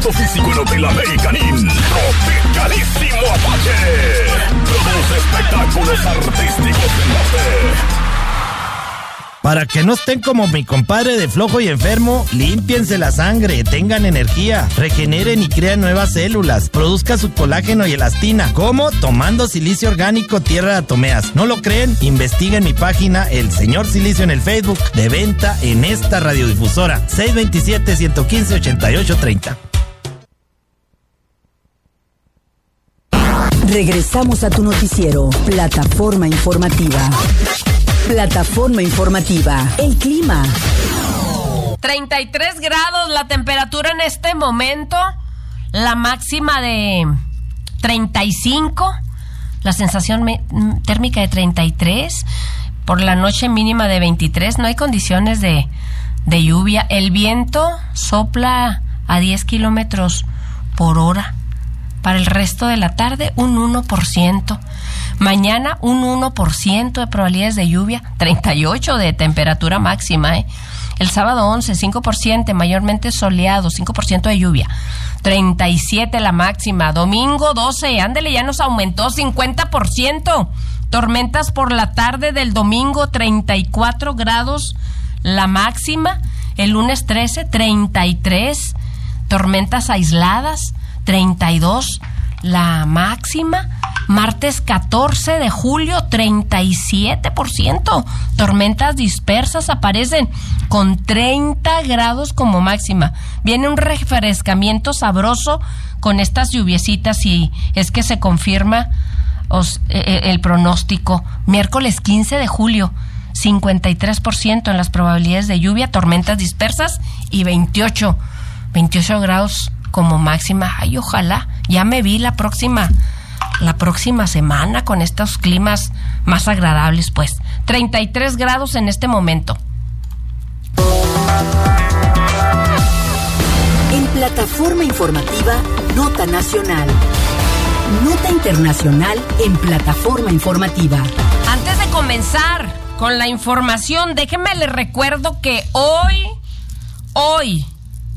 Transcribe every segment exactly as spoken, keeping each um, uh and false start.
entrenamiento físico en Hotel American Inn. Tropicalísimo Apache. Produce espectáculos artísticos en norte. Para que no estén como mi compadre de flojo y enfermo, límpiense la sangre, tengan energía, regeneren y crean nuevas células, produzca su colágeno y elastina. ¿Cómo? Tomando silicio orgánico tierra de Atomeas. ¿No lo creen? Investiguen mi página El Señor Silicio en el Facebook, de venta en esta radiodifusora. seis dos siete, uno uno cinco, ocho ocho tres cero. Regresamos a tu noticiero, Plataforma Informativa. Plataforma Informativa, el clima. treinta y tres grados la temperatura en este momento, la máxima de treinta y cinco, la sensación me- térmica de treinta y tres, por la noche mínima de veintitrés, no hay condiciones de, de lluvia. El viento sopla a diez kilómetros por hora. Para el resto de la tarde, un uno por ciento. Mañana, un uno por ciento de probabilidades de lluvia, treinta y ocho de temperatura máxima. ¿eh? El sábado once, cinco por ciento, mayormente soleado, cinco por ciento de lluvia. treinta y siete la máxima. Domingo doce, ándele, ya nos aumentó cincuenta por ciento. Tormentas por la tarde del domingo, treinta y cuatro grados la máxima. El lunes trece, treinta y tres. Tormentas aisladas, treinta y dos la máxima. Martes catorce de julio, treinta y siete por ciento. Tormentas dispersas aparecen con treinta grados como máxima. Viene un refrescamiento sabroso con estas lluviecitas y es que se confirma os, eh, el pronóstico. Miércoles quince de julio, cincuenta y tres por ciento en las probabilidades de lluvia, tormentas dispersas y veintiocho, veintiocho grados como máxima. Ay, ojalá, ya me vi la próxima... la próxima semana con estos climas más agradables, pues. treinta y tres grados en este momento. En Plataforma Informativa, Nota Nacional. Nota Internacional en Plataforma Informativa. Antes de comenzar con la información, déjenme les recuerdo que hoy, hoy,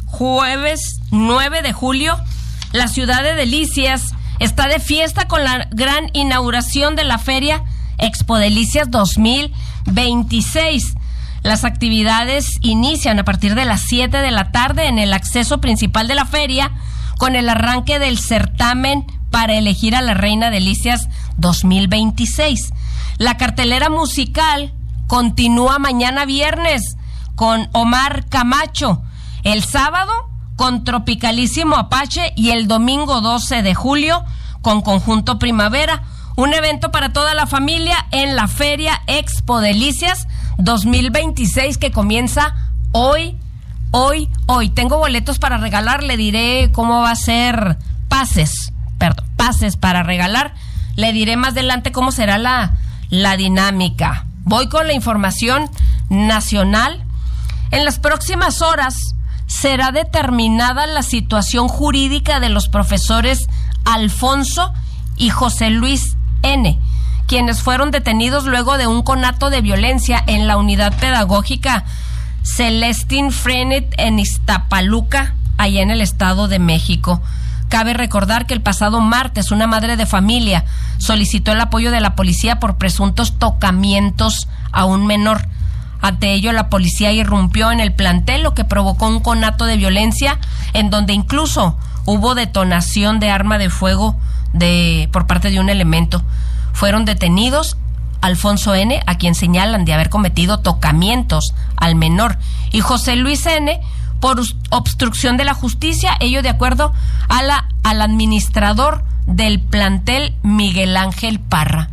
jueves nueve de julio, la ciudad de Delicias está de fiesta con la gran inauguración de la feria Expo Delicias dos mil veintiséis. Las actividades inician a partir de las siete de la tarde en el acceso principal de la feria con el arranque del certamen para elegir a la Reina Delicias dos mil veintiséis. La cartelera musical continúa mañana viernes con Omar Camacho, el sábado con Tropicalísimo Apache y el domingo doce de julio con Conjunto Primavera. Un evento para toda la familia en la Feria Expo Delicias dos mil veintiséis que comienza hoy, hoy, hoy. Tengo boletos para regalar, le diré cómo va a ser, pases, perdón, pases para regalar. Le diré más adelante cómo será la, la dinámica. Voy con la información nacional. En las próximas horas será determinada la situación jurídica de los profesores Alfonso y José Luis N., quienes fueron detenidos luego de un conato de violencia en la unidad pedagógica Celestín Frenet en Iztapaluca, allá en el Estado de México. Cabe recordar que el pasado martes una madre de familia solicitó el apoyo de la policía por presuntos tocamientos a un menor. Ante ello, la policía irrumpió en el plantel, lo que provocó un conato de violencia, en donde incluso hubo detonación de arma de fuego de por parte de un elemento. Fueron detenidos Alfonso N., a quien señalan de haber cometido tocamientos al menor, y José Luis N., por obstrucción de la justicia, ello de acuerdo a la, al administrador del plantel, Miguel Ángel Parra.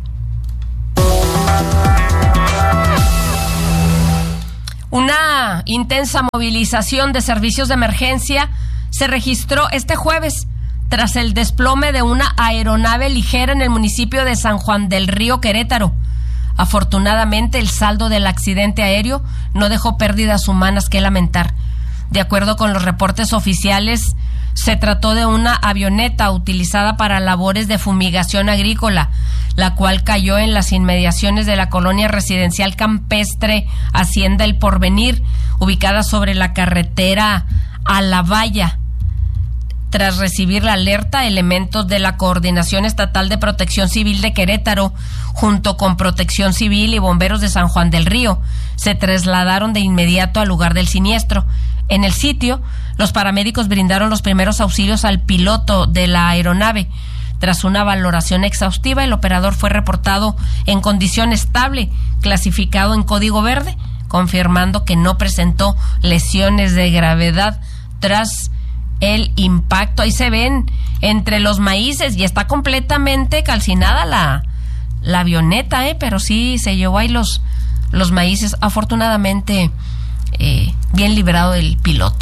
Una intensa movilización de servicios de emergencia se registró este jueves tras el desplome de una aeronave ligera en el municipio de San Juan del Río, Querétaro. Afortunadamente, el saldo del accidente aéreo no dejó pérdidas humanas que lamentar. De acuerdo con los reportes oficiales, se trató de una avioneta utilizada para labores de fumigación agrícola, la cual cayó en las inmediaciones de la colonia residencial campestre Hacienda El Porvenir, ubicada sobre la carretera a La Valla. Tras recibir la alerta, elementos de la Coordinación Estatal de Protección Civil de Querétaro, junto con Protección Civil y bomberos de San Juan del Río, se trasladaron de inmediato al lugar del siniestro. En el sitio, los paramédicos brindaron los primeros auxilios al piloto de la aeronave. Tras una valoración exhaustiva, el operador fue reportado en condición estable, clasificado en código verde, confirmando que no presentó lesiones de gravedad tras el impacto. Ahí se ven entre los maíces y está completamente calcinada la, la avioneta, ¿eh? Pero sí se llevó ahí los, los maíces. Afortunadamente, eh, bien librado el piloto.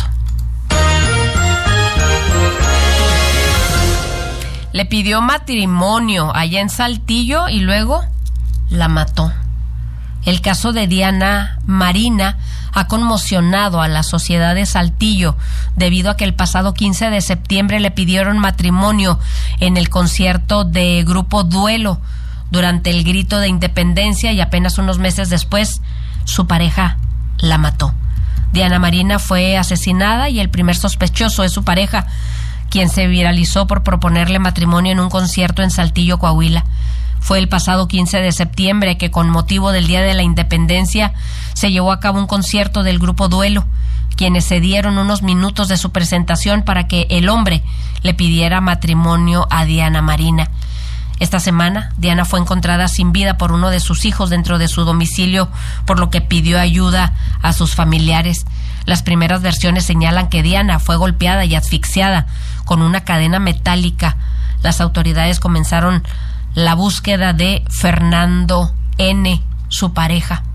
Le pidió matrimonio allá en Saltillo y luego la mató. El caso de Diana Marina ha conmocionado a la sociedad de Saltillo debido a que el pasado quince de septiembre le pidieron matrimonio en el concierto de Grupo Duelo durante el grito de independencia y apenas unos meses después su pareja la mató. Diana Marina fue asesinada y el primer sospechoso es su pareja, quien se viralizó por proponerle matrimonio en un concierto en Saltillo, Coahuila. Fue el pasado quince de septiembre que, con motivo del Día de la Independencia, se llevó a cabo un concierto del Grupo Duelo, quienes cedieron unos minutos de su presentación para que el hombre le pidiera matrimonio a Diana Marina. Esta semana, Diana fue encontrada sin vida por uno de sus hijos dentro de su domicilio, por lo que pidió ayuda a sus familiares. Las primeras versiones señalan que Diana fue golpeada y asfixiada con una cadena metálica. Las autoridades comenzaron la búsqueda de Fernando N., su pareja.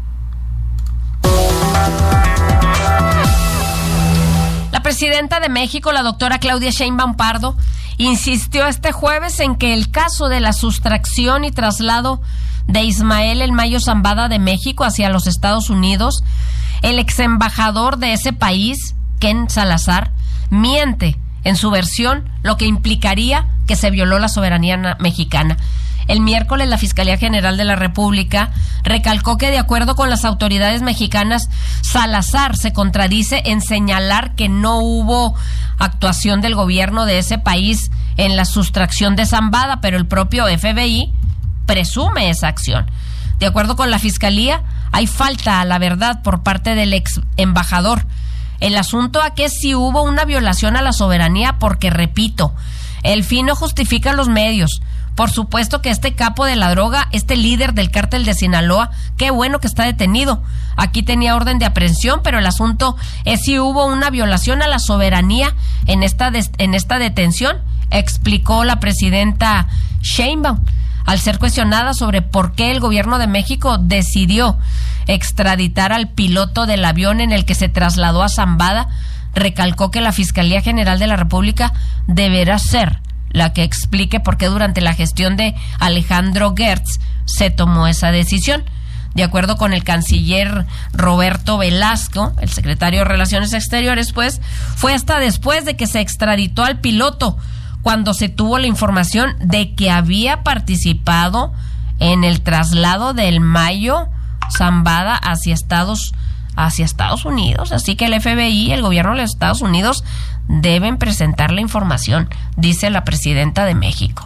La presidenta de México, la doctora Claudia Sheinbaum Pardo, insistió este jueves en que el caso de la sustracción y traslado de Ismael El Mayo Zambada de México hacia los Estados Unidos, el ex embajador de ese país, Ken Salazar, miente en su versión, lo que implicaría que se violó la soberanía mexicana. El miércoles, la Fiscalía General de la República recalcó que, de acuerdo con las autoridades mexicanas, Salazar se contradice en señalar que no hubo actuación del gobierno de ese país en la sustracción de Zambada, pero el propio F B I presume esa acción. De acuerdo con la Fiscalía, hay falta a la verdad por parte del ex embajador. El asunto a que si hubo una violación a la soberanía, porque, repito, el fin no justifica los medios. Por supuesto que este capo de la droga, este líder del cártel de Sinaloa, qué bueno que está detenido. Aquí tenía orden de aprehensión, pero el asunto es si hubo una violación a la soberanía en esta, de, en esta detención, explicó la presidenta Sheinbaum, al ser cuestionada sobre por qué el gobierno de México decidió extraditar al piloto del avión en el que se trasladó a Zambada. Recalcó que la Fiscalía General de la República deberá ser la que explique por qué durante la gestión de Alejandro Gertz se tomó esa decisión. De acuerdo con el canciller Roberto Velasco, el secretario de Relaciones Exteriores, pues, fue hasta después de que se extraditó al piloto cuando se tuvo la información de que había participado en el traslado del Mayo Zambada hacia Estados hacia Estados Unidos. Así que el F B I, el gobierno de los Estados Unidos, deben presentar la información, dice la presidenta de México.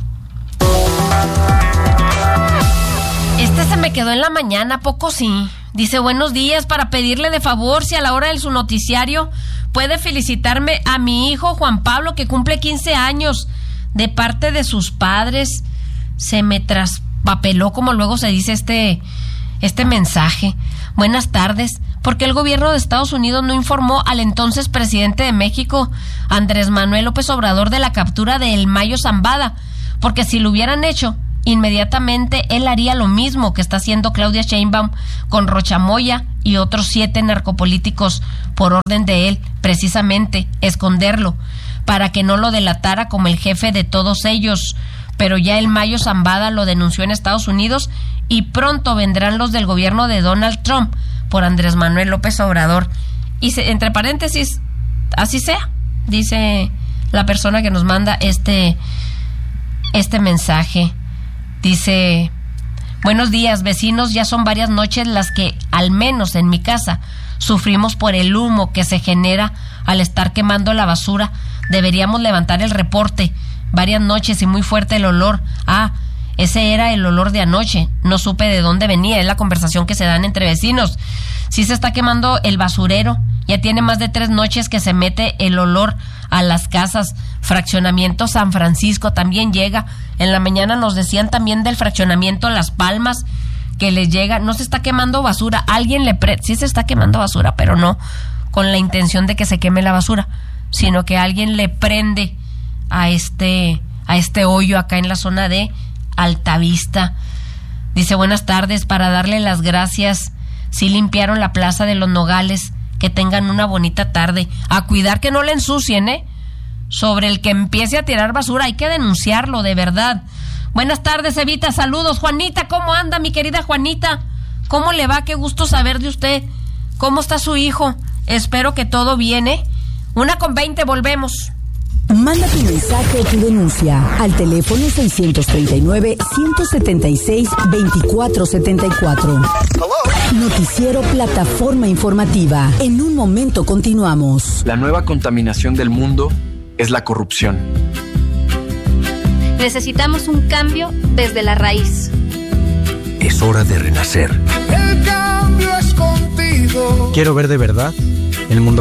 Este se me quedó en la mañana, poco sí. Dice, buenos días, para pedirle de favor si a la hora de su noticiario puede felicitarme a mi hijo Juan Pablo, que cumple quince años, de parte de sus padres. Se me traspapeló, como luego se dice este, este mensaje. Buenas tardes. ¿Por qué el gobierno de Estados Unidos no informó al entonces presidente de México, Andrés Manuel López Obrador, de la captura de El Mayo Zambada? Porque si lo hubieran hecho, inmediatamente él haría lo mismo que está haciendo Claudia Sheinbaum con Rocha Moya y otros siete narcopolíticos por orden de él, precisamente esconderlo, para que no lo delatara como el jefe de todos ellos. Pero ya El Mayo Zambada lo denunció en Estados Unidos y pronto vendrán los del gobierno de Donald Trump por Andrés Manuel López Obrador. Y se, entre paréntesis, así sea, dice la persona que nos manda este, este mensaje. Dice, buenos días, vecinos, ya son varias noches las que, al menos en mi casa, sufrimos por el humo que se genera al estar quemando la basura Deberíamos levantar el reporte. Varias noches y muy fuerte el olor. Ah, ese era el olor de anoche. No supe de dónde venía. Es la conversación que se dan entre vecinos. Sí se está quemando el basurero. Ya tiene más de tres noches que se mete el olor a las casas. Fraccionamiento San Francisco también llega. En la mañana nos decían también del fraccionamiento Las Palmas, que les llega. No se está quemando basura. Alguien le pre... Sí se está quemando basura, pero no con la intención de que se queme la basura, sino que alguien le prende a este, a este hoyo acá en la zona de Altavista. Dice, buenas tardes, para darle las gracias. Sí limpiaron la plaza de los Nogales. Que tengan una bonita tarde. A cuidar que no le ensucien, ¿eh? Sobre el que empiece a tirar basura, hay que denunciarlo, de verdad. Buenas tardes, Evita, saludos. Juanita, ¿cómo anda, mi querida Juanita? ¿Cómo le va? Qué gusto saber de usted. ¿Cómo está su hijo? Espero que todo bien, ¿eh? Una con veinte, volvemos. Manda tu mensaje o tu denuncia al teléfono seiscientos treinta y nueve, ciento setenta y seis, veinticuatro setenta y cuatro. Noticiero Plataforma Informativa. En un momento continuamos. La nueva contaminación del mundo es la corrupción. Necesitamos un cambio desde la raíz. Es hora de renacer. El cambio es contigo. Quiero ver de verdad el mundo